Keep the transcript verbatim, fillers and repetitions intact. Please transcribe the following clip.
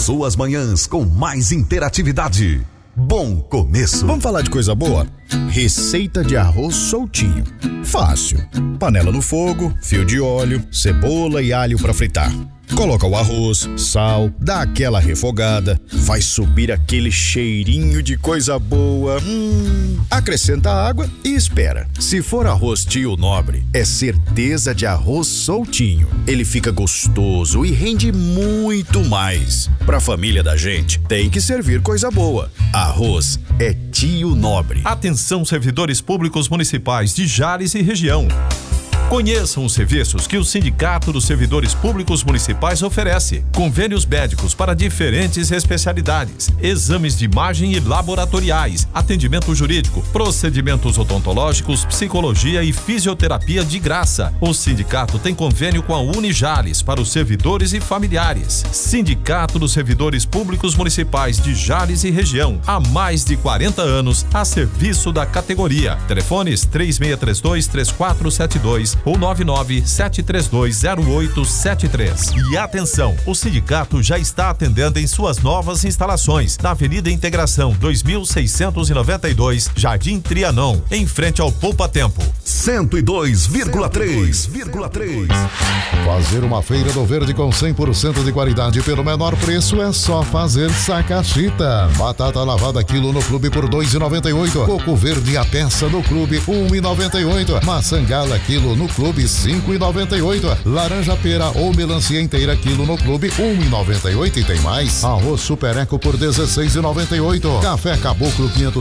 Suas manhãs com mais interatividade. Bom começo. Vamos falar de coisa boa? Receita de arroz soltinho. Fácil. Panela no fogo, fio de óleo, cebola e alho para fritar. Coloca o arroz, sal, dá aquela refogada, vai subir aquele cheirinho de coisa boa. Hum, acrescenta água e espera. Se for arroz Tio Nobre, é certeza de arroz soltinho. Ele fica gostoso e rende muito mais. Pra família da gente, tem que servir coisa boa. Arroz é Tio Nobre. Atenção, servidores públicos municipais de Jales e região. Conheçam os serviços que o Sindicato dos Servidores Públicos Municipais oferece. Convênios médicos para diferentes especialidades, exames de imagem e laboratoriais, atendimento jurídico, procedimentos odontológicos, psicologia e fisioterapia de graça. O sindicato tem convênio com a Unijales para os servidores e familiares. Sindicato dos Servidores Públicos Municipais de Jales e região. Há mais de quarenta anos a serviço da categoria. Telefones três seis três dois, três quatro sete dois ou nove nove sete três dois zero oito sete três. E atenção, o sindicato já está atendendo em suas novas instalações, na Avenida Integração dois mil seiscentos e noventa e dois, Jardim Trianon, em frente ao Poupa Tempo. cento e dois vírgula três. Fazer uma feira do verde com cem por cento de qualidade pelo menor preço é só fazer Sacachita. Batata lavada quilo no clube por dois reais e noventa e oito centavos. Coco verde a peça no clube um real e noventa e oito centavos. Maçã gala quilo no clube cinco reais e noventa e oito centavos. Laranja pera ou melancia inteira quilo no clube um real e noventa e oito centavos. E tem mais. Arroz Super Eco por dezesseis reais e noventa e oito centavos. Café Caboclo quinhentos